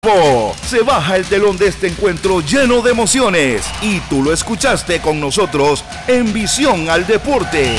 Se baja el telón de este encuentro lleno de emociones y tú lo escuchaste con nosotros en Visión al Deporte.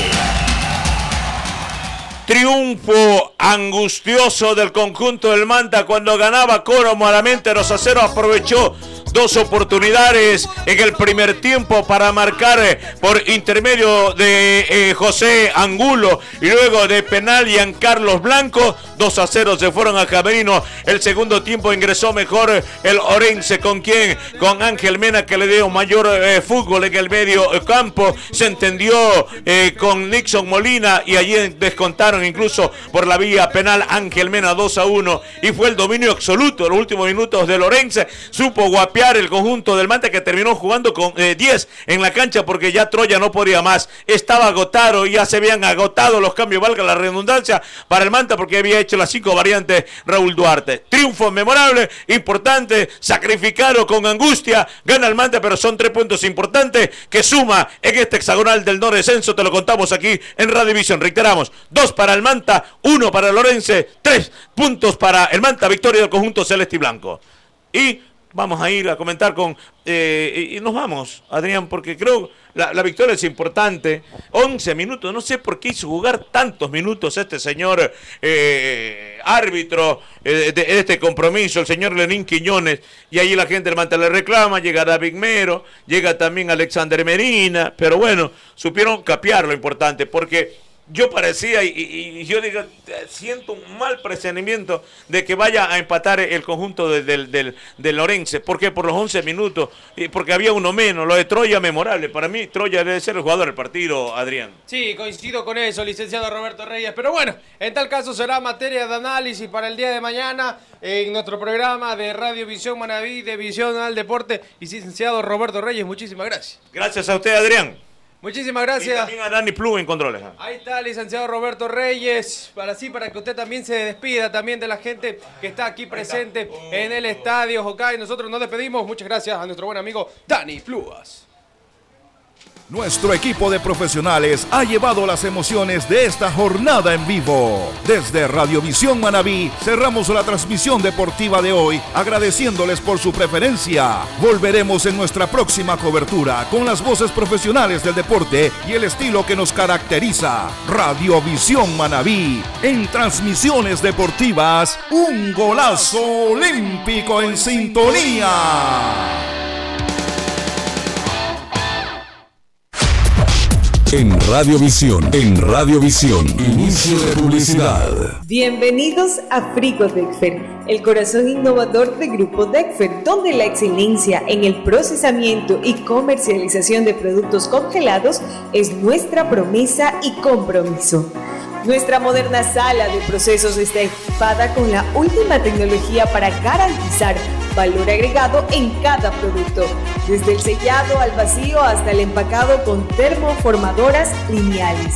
Triunfo angustioso del conjunto del Manta cuando ganaba cómodamente 2-0. Aprovechó dos oportunidades en el primer tiempo para marcar por intermedio de José Angulo y luego de penal Giancarlos Blanco. 2-0 se fueron a camerino. El segundo tiempo ingresó mejor el Orense, con Ángel Mena, que le dio mayor fútbol en el medio campo. Se entendió con Nixon Molina y allí descontaron incluso por la vía penal Ángel Mena. 2-1 y fue el dominio absoluto en los últimos minutos del Orense. Supo guapear el conjunto del Manta, que terminó jugando con 10 en la cancha porque ya Troya no podía más. Estaba agotado y ya se habían agotado los cambios, valga la redundancia, para el Manta, porque había hecho las 5 variantes Raúl Duarte. Triunfo memorable, importante, sacrificado con angustia. Gana el Manta, pero son 3 puntos importantes que suma en este hexagonal del no descenso. Te lo contamos aquí en Radiovisión. Reiteramos, 2 para el Manta, 1 para el Orense, 3 puntos para el Manta. Victoria del conjunto celeste y blanco. Y vamos a ir a comentar y nos vamos, Adrián, porque creo la victoria es importante. 11 minutos, no sé por qué hizo jugar tantos minutos este señor árbitro de este compromiso, el señor Lenín Quiñones, y ahí la gente del Manta le reclama. Llega David Mero, llega también Alexander Medina, pero bueno, supieron capear lo importante, porque yo parecía, y yo digo, siento un mal presentimiento de que vaya a empatar el conjunto del Orense. ¿Por qué? Por los 11 minutos, y porque había uno menos. Lo de Troya, memorable. Para mí, Troya debe ser el jugador del partido, Adrián. Sí, coincido con eso, licenciado Roberto Reyes. Pero bueno, en tal caso será materia de análisis para el día de mañana en nuestro programa de Radio Visión Manaví, de Visión al Deporte. Y licenciado Roberto Reyes, muchísimas gracias. Gracias a usted, Adrián. Muchísimas gracias. Y también a Dani Plu en controles. Ahí está, licenciado Roberto Reyes, para que usted también se despida también de la gente que está aquí presente en el estadio Jocay. Nosotros nos despedimos. Muchas gracias a nuestro buen amigo Dani Pluas. Nuestro equipo de profesionales ha llevado las emociones de esta jornada en vivo. Desde Radiovisión Manaví cerramos la transmisión deportiva de hoy, agradeciéndoles por su preferencia. Volveremos en nuestra próxima cobertura con las voces profesionales del deporte y el estilo que nos caracteriza. Radiovisión Manaví, en transmisiones deportivas, un golazo olímpico en sintonía. En Radiovisión, inicio de publicidad. Bienvenidos a Frigo Dexfer, el corazón innovador de Grupo Dexfer, donde la excelencia en el procesamiento y comercialización de productos congelados es nuestra promesa y compromiso. Nuestra moderna sala de procesos está equipada con la última tecnología para garantizar valor agregado en cada producto, desde el sellado al vacío hasta el empacado con termoformadoras lineales.